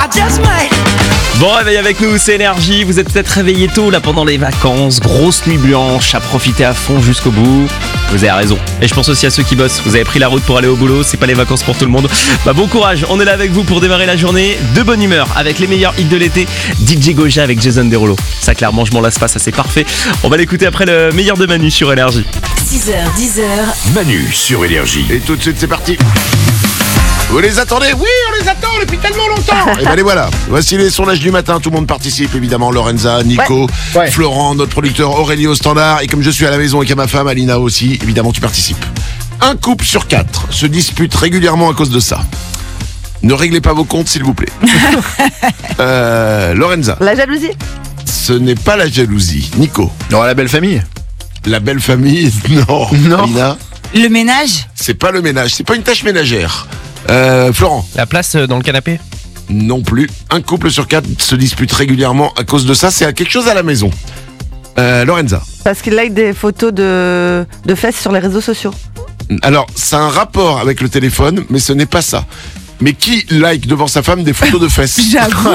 Bon réveil avec nous, c'est Énergie. Vous êtes peut-être réveillés tôt là pendant les vacances. Grosse nuit blanche, à profiter à fond jusqu'au bout. Vous avez raison. Et je pense aussi à ceux qui bossent. Vous avez pris la route pour aller au boulot, c'est pas les vacances pour tout le monde. Bon courage, on est là avec vous pour démarrer la journée de bonne humeur avec les meilleurs hits de l'été. DJ Goja avec Jason Derulo. Ça clairement je m'en lasse pas, ça c'est parfait. On va l'écouter après le meilleur de Manu sur Énergie. 6h, 10h. Manu sur Énergie. Et tout de suite, c'est parti. Vous les attendez? Oui, on les attend depuis tellement longtemps. Et ben les voilà. Voici les sondages du matin. Tout le monde participe, évidemment. Lorenza, Nico, Ouais. Florent, notre producteur Aurélie au standard. Et comme je suis à la maison et qu'à ma femme, Alina aussi, évidemment, tu participes. Un couple sur 4 se dispute régulièrement à cause de ça. Ne réglez pas vos comptes, s'il vous plaît. Lorenza, La jalousie. ce n'est pas la jalousie. Nico, Non, la belle famille. la belle famille, non. Non. Alina, Le ménage. c'est pas le ménage. C'est pas une tâche ménagère. Florent, La place dans le canapé. non plus. Un couple sur 4 se dispute régulièrement à cause de ça. C'est à quelque chose à la maison. Lorenza. Parce qu'il like des photos de fesses sur les réseaux sociaux. Alors, ça a un rapport avec le téléphone, mais ce n'est pas ça. Mais qui like devant sa femme des photos de fesses? J'avoue.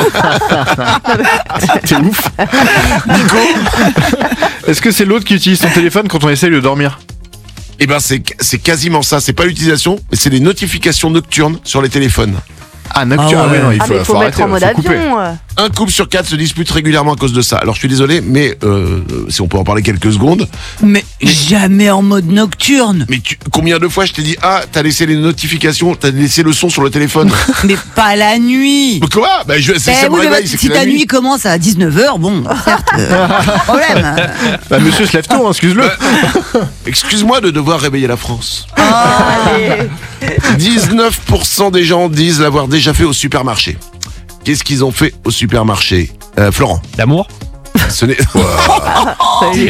T'es ouf. Nico? Est-ce que c'est l'autre qui utilise son téléphone quand on essaye de dormir? Eh ben, c'est quasiment ça. C'est pas l'utilisation, mais c'est les notifications nocturnes sur les téléphones. Ah, nocturne. Ah ouais. Non, il Ah, mais il faut mettre arrêter, en mode faut couper. avion. Un couple sur 4 se dispute régulièrement à cause de ça. Alors, je suis désolé, mais si on peut en parler quelques secondes. Mais jamais en mode nocturne. Mais combien de fois je t'ai dit, ah, t'as laissé les notifications, t'as laissé le son sur le téléphone? Mais pas la nuit. Quoi? Ben, ça me Oui, mais réveille, c'est si que la ta nuit. nuit commence à 19h, bon, certes, problème. Bah, monsieur se lève tôt, hein, excuse-le. Excuse-moi de devoir réveiller la France. Allez. 19% des gens disent l'avoir déjà fait au supermarché. Qu'est-ce qu'ils ont fait au supermarché? Florent, L'amour. ce n'est... Salut.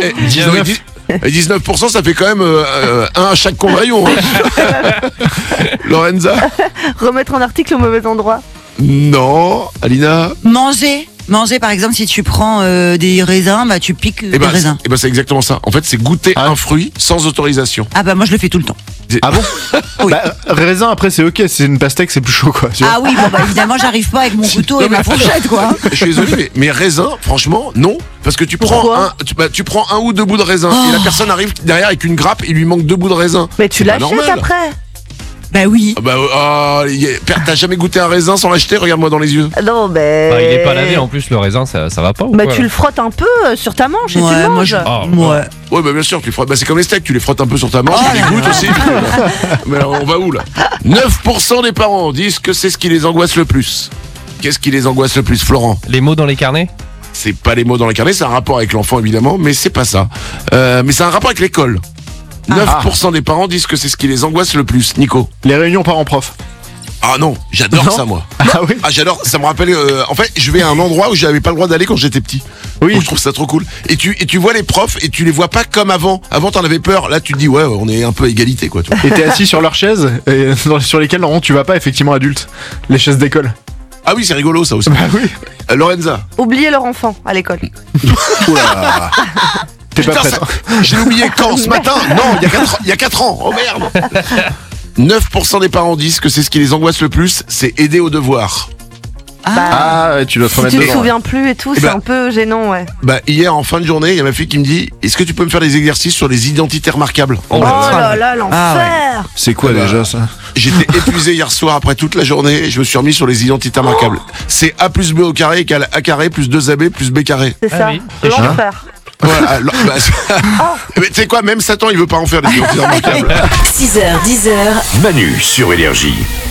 19%, ça fait quand même un à chaque convaillon. Hein. Lorenza? Remettre un article au mauvais endroit. Non. Alina? Manger, par exemple, si tu prends des raisins, bah tu piques des raisins. C'est exactement ça. En fait, c'est goûter un fruit sans autorisation. Ah bah moi je le fais tout le temps. Ah bon? Oui. Bah, raisin, après, c'est ok. C'est une pastèque, c'est plus chaud, quoi. Tu vois. Ah oui, bon bah évidemment j'arrive pas avec mon couteau et ma fourchette quoi. Je suis désolé, mais raisin, franchement, non. Parce que tu prends Pourquoi tu prends un ou deux bouts de raisin et la personne arrive derrière avec une grappe, il lui manque 2 bouts de raisin. Mais tu C'est pas l'achètes normal. après. Bah oui. T'as jamais goûté un raisin sans l'acheter? Regarde-moi dans les yeux. Non, mais. Il est pas lavé en plus le raisin, ça va pas ou Bah, quoi, tu là le frottes un peu sur ta manche et tu Ouais, le moi manges. je. Oh, Ouais. Ouais, bah bien sûr, tu frottes. Bah, c'est comme les steaks, tu les frottes un peu sur ta manche, tu les goûtes aussi. Mais alors, on va où là? 9% des parents disent que c'est ce qui les angoisse le plus. Qu'est-ce qui les angoisse le plus, Florent? Les mots dans les carnets. C'est pas les mots dans les carnets, c'est un rapport avec l'enfant évidemment, mais c'est pas ça. Mais c'est un rapport avec l'école. 9% des parents disent que c'est ce qui les angoisse le plus. Nico? Les réunions parents-prof. Ah non, j'adore Non. ça moi. Ah oui? Ah j'adore, ça me rappelle. En fait, je vais à un endroit où j'avais pas le droit d'aller quand j'étais petit. Oui. Donc, je trouve ça trop cool. Et tu vois les profs et tu les vois pas comme avant. Avant t'en avais peur. Là tu te dis ouais, on est un peu à égalité quoi. Tu vois. Et t'es assis sur leur chaise, et sur lesquelles, normalement, tu vas pas, effectivement, adulte. Les chaises d'école. Ah oui, c'est rigolo ça aussi. Bah oui. Lorenza. Oubliez leur enfant à l'école. Oula. T'es pas Putain, prête. je l'ai oublié quand ce matin? Non, il y a 4 ans. Oh merde. 9% des parents disent que c'est ce qui les angoisse le plus, c'est aider aux devoirs. Ah, ouais, tu dois te Si remettre tu te dedans. souviens plus et tout, Eh c'est ben- un peu gênant, ouais. Bah hier en fin de journée, il y a ma fille qui me dit est-ce que tu peux me faire des exercices sur les identités remarquables? Oh là là, l'enfer. C'est quoi Bah, déjà, ça? J'étais épuisé hier soir après toute la journée et je me suis remis sur les identités remarquables. C'est A plus B au carré égale A carré plus 2AB plus B carré. C'est Ah ça, oui, c'est l'enfer. Voilà, alors, mais tu sais quoi, même Satan il veut pas en faire des identités remarquables. 6h, 10h. Manu sur Énergie.